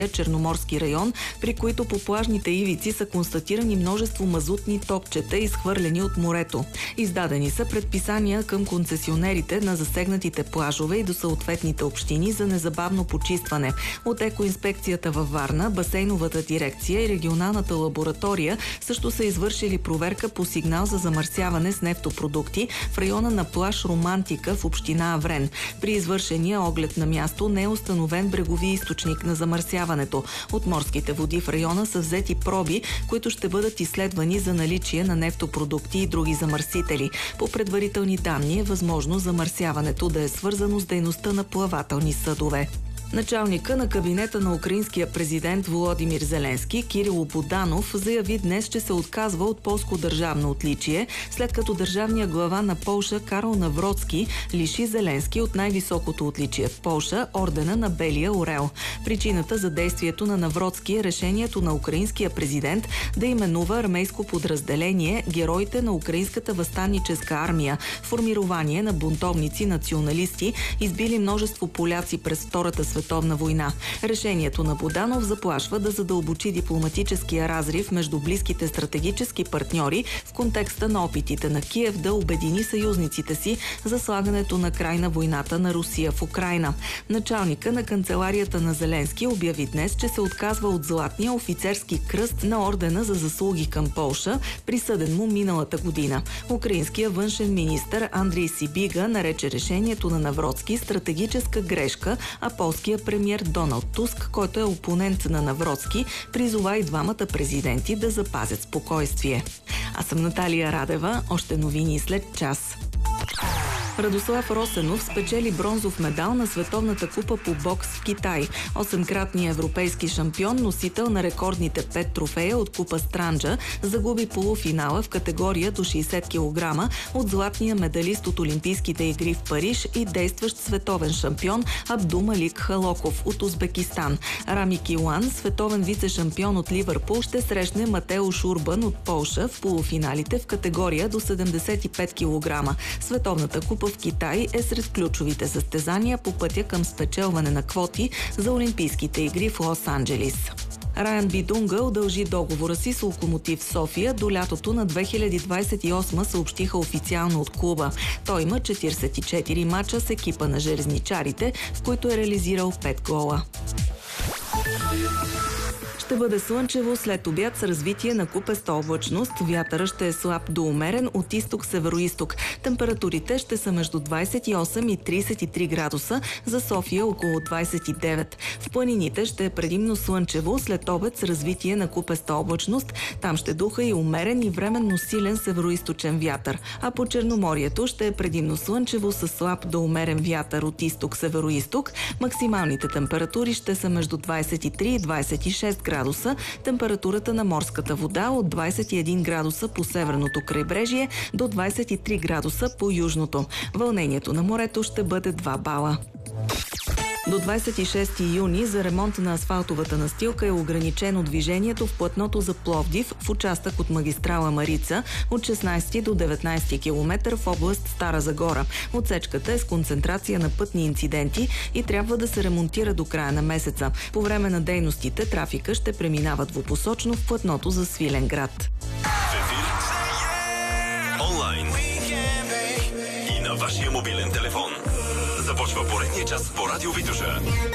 Черноморски район, при които по плажните ивици са констатирани множество мазутни топчета, изхвърлени от морето. Издадени са предписания към концесионерите на засегнатите плажове и до съответните общини за незабавно почистване. От екоинспекцията във Варна, басейновата дирекция и регионалната лаборатория също са извършили проверка по сигнал за замърсяване с нефтопродукти в района на плаж Романтика в община Аврен. При извършения оглед на място не е установен брегови източник на замърсяването. От морските води в района са взети проби, които ще бъдат изследвани за наличие на нефтопродукти и други замърсители. По предварителни данни е възможно замърсяването да е свързано с дейността на плавателни съдове. Началника на кабинета на украинския президент Володимир Зеленски, Кирило Буданов, заяви днес, че се отказва от полско държавно отличие, след като държавният глава на Полша Карл Навроцки лиши Зеленски от най-високото отличие в Полша – ордена на Белия орел. Причината за действието на Навроцки е решението на украинския президент да именува армейско подразделение Героите на украинската въстанническа армия, формирование на бунтовници-националисти, избили множество поляци през Втората световна война. Решението на Буданов заплашва да задълбочи дипломатическия разрив между близките стратегически партньори в контекста на опитите на Киев да обедини съюзниците си за слагането на край на войната на Русия в Украйна. Началника на канцеларията на Зеленски обяви днес, че се отказва от златния офицерски кръст на ордена за заслуги към Полша, присъден му миналата година. Украинският външен министър Андрей Сибига нарече решението на Навроцки стратегическа грешка, а полския премиер Доналд Туск, който е опонент на Навроцки, призова и двамата президенти да запазят спокойствие. Аз съм Наталия Радева. Още новини след час. Радослав Росенов спечели бронзов медал на Световната купа по бокс в Китай. 8-кратният европейски шампион, носител на рекордните 5 трофея от купа Странджа, загуби полуфинала в категория до 60 кг от златния медалист от Олимпийските игри в Париж и действащ световен шампион Абдумалик Халоков от Узбекистан. Рами Килан, световен вице-шампион от Ливърпул, ще срещне Матеуш Урбан от Полша в полуфиналите в категория до 75 кг. Световната купа в Китай е сред ключовите състезания по пътя към спечелване на квоти за Олимпийските игри в Лос-Анджелис. Райан Бидунга удължи договора си с Локомотив София до лятото на 2028, съобщиха официално от клуба. Той има 44 мача с екипа на железничарите, в които е реализирал 5 гола. Ще бъде слънчево след обяд с развитие на купеста облачност. Вятъра ще е слаб до умерен от изток-североизток. Температурите ще са между 28 и 33 градуса, за София около 29. В планините ще е предимно слънчево след обед с развитие на купеста облачност. Там ще духа и умерен и временно силен североизточен вятър. А по Черноморието ще е предимно слънчево с слаб до умерен вятър от изток-североизток. Максималните температури ще са между 23 и 26 градуса. Температурата на морската вода от 21 градуса по северното крайбрежие до 23 градуса по южното. Вълнението на морето ще бъде 2 бала. До 26 юни за ремонт на асфалтовата настилка е ограничено движението в платното за Пловдив в участък от магистрала Марица от 16 до 19 км в област Стара Загора. Отсечката е с концентрация на пътни инциденти и трябва да се ремонтира до края на месеца. По време на дейностите трафика ще преминава двупосочно в платното за Свиленград. Онлайн и на вашия мобилен телефон. Започва поредния час по Радио Витоша.